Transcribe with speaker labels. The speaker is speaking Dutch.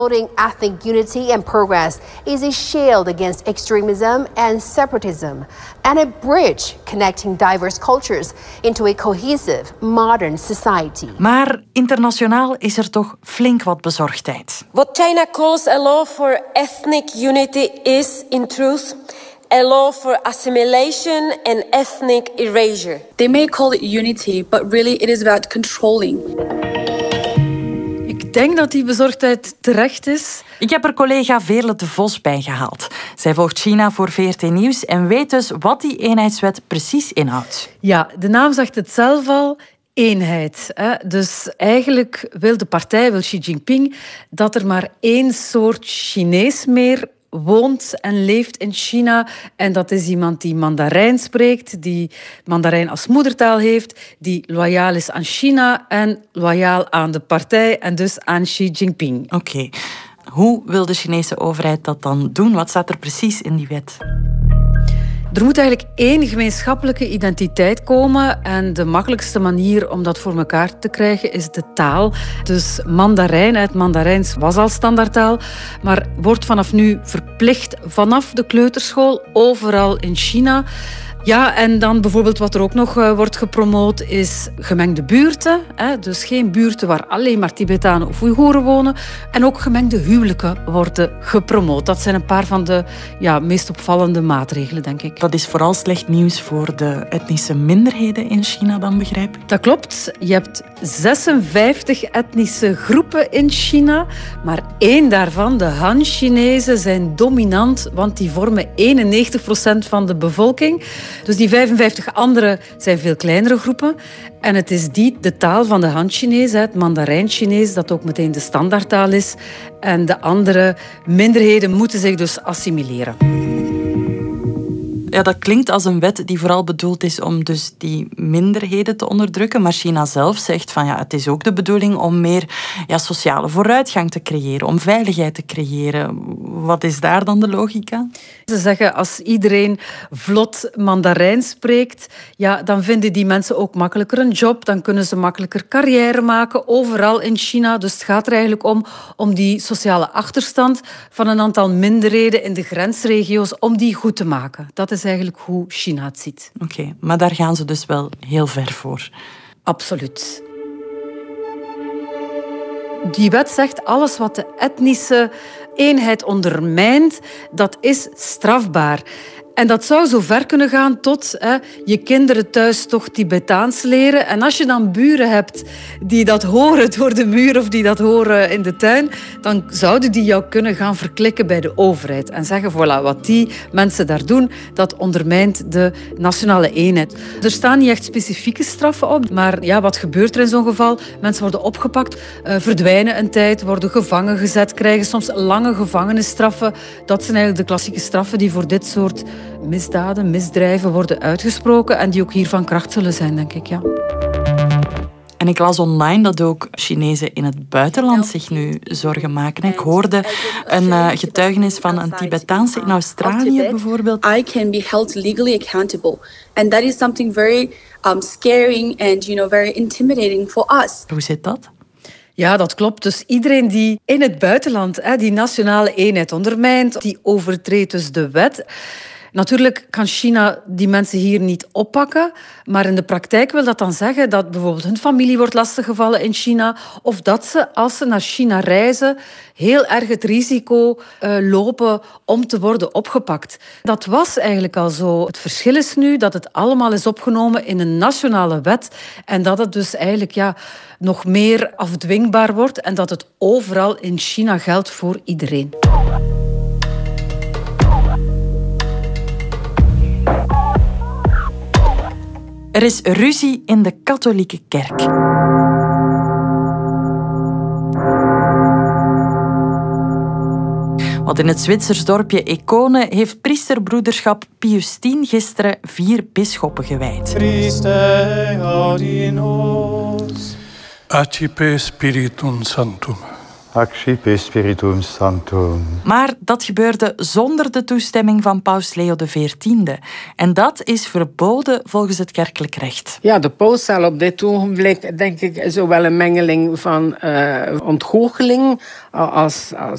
Speaker 1: Promoting ethnic unity and progress is a shield against extremism and separatism, and a bridge connecting diverse cultures into a cohesive, modern society.
Speaker 2: Maar internationaal is er toch flink wat bezorgdheid.
Speaker 3: What China calls a law for ethnic unity is, in truth, a law for assimilation and ethnic erasure.
Speaker 4: They may call it unity, but really it is about controlling.
Speaker 5: Ik denk dat die bezorgdheid terecht is.
Speaker 2: Ik heb er collega Veerle de Vos bij gehaald. Zij volgt China voor VRT Nieuws en weet dus wat die eenheidswet precies inhoudt.
Speaker 5: Ja, de naam zegt het zelf al. Eenheid. Dus eigenlijk wil Xi Jinping, dat er maar één soort Chinees meer woont en leeft in China. En dat is iemand die Mandarijn spreekt, die Mandarijn als moedertaal heeft, die loyaal is aan China en loyaal aan de partij en dus aan Xi Jinping.
Speaker 2: Oké. Hoe wil de Chinese overheid dat dan doen? Wat staat er precies in die wet?
Speaker 5: Er moet eigenlijk één gemeenschappelijke identiteit komen en de makkelijkste manier om dat voor elkaar te krijgen is de taal. Dus Mandarijn, het Mandarijns was al standaardtaal, maar wordt vanaf nu verplicht vanaf de kleuterschool, overal in China. Ja, en dan bijvoorbeeld wat er ook nog wordt gepromoot is gemengde buurten. Dus geen buurten waar alleen maar Tibetanen of Oeigoeren wonen. En ook gemengde huwelijken worden gepromoot. Dat zijn een paar van de meest opvallende maatregelen, denk ik.
Speaker 2: Dat is vooral slecht nieuws voor de etnische minderheden in China, dan begrijp ik?
Speaker 5: Dat klopt. Je hebt 56 etnische groepen in China. Maar één daarvan, de Han-Chinezen, zijn dominant, want die vormen 91% van de bevolking. Dus die 55 andere zijn veel kleinere groepen. En het is de taal van de Han-Chinees, het Mandarijn-Chinees, dat ook meteen de standaardtaal is. En de andere minderheden moeten zich dus assimileren.
Speaker 2: Ja, dat klinkt als een wet die vooral bedoeld is om dus die minderheden te onderdrukken. Maar China zelf zegt van het is ook de bedoeling om meer sociale vooruitgang te creëren, om veiligheid te creëren. Wat is daar dan de logica?
Speaker 5: Ze zeggen als iedereen vlot Mandarijn spreekt, dan vinden die mensen ook makkelijker een job, dan kunnen ze makkelijker carrière maken, overal in China. Dus het gaat er eigenlijk om die sociale achterstand van een aantal minderheden in de grensregio's, om die goed te maken. Dat is eigenlijk hoe China het ziet.
Speaker 2: Oké, maar daar gaan ze dus wel heel ver voor.
Speaker 5: Absoluut. Die wet zegt alles wat de etnische eenheid ondermijnt, dat is strafbaar. En dat zou zo ver kunnen gaan tot je kinderen thuis toch Tibetaans leren. En als je dan buren hebt die dat horen door de muur of die dat horen in de tuin, dan zouden die jou kunnen gaan verklikken bij de overheid. En zeggen, voilà, wat die mensen daar doen, dat ondermijnt de nationale eenheid. Er staan niet echt specifieke straffen op, maar wat gebeurt er in zo'n geval? Mensen worden opgepakt, verdwijnen een tijd, worden gevangen gezet, krijgen soms lange gevangenisstraffen. Dat zijn eigenlijk de klassieke straffen die voor dit soort misdaden, misdrijven worden uitgesproken en die ook hier van kracht zullen zijn, denk ik. Ja.
Speaker 2: En ik las online dat ook Chinezen in het buitenland zich nu zorgen maken. Ik hoorde een getuigenis van een Tibetaanse in Australië bijvoorbeeld.
Speaker 4: I can be held legally accountable. And that is something very scaring and very intimidating for us.
Speaker 2: Hoe zit dat?
Speaker 5: Ja, dat klopt. Dus iedereen die in het buitenland die nationale eenheid ondermijnt, die overtreedt dus de wet. Natuurlijk kan China die mensen hier niet oppakken, maar in de praktijk wil dat dan zeggen dat bijvoorbeeld hun familie wordt lastiggevallen in China of dat ze, als ze naar China reizen, heel erg het risico lopen om te worden opgepakt. Dat was eigenlijk al zo. Het verschil is nu dat het allemaal is opgenomen in een nationale wet en dat het dus eigenlijk nog meer afdwingbaar wordt en dat het overal in China geldt voor iedereen.
Speaker 2: Er is ruzie in de katholieke kerk. Want in het Zwitsers dorpje Econe heeft priesterbroederschap Pius X gisteren 4 bisschoppen gewijd.
Speaker 6: Christe audinos. Accipe Spiritum Sanctum.
Speaker 7: Accipe Spiritum Sanctum.
Speaker 2: Maar dat gebeurde zonder de toestemming van paus Leo XIV. En dat is verboden volgens het kerkelijk recht.
Speaker 8: Ja, de paus zal op dit ogenblik, denk ik, zowel een mengeling van ontgoocheling als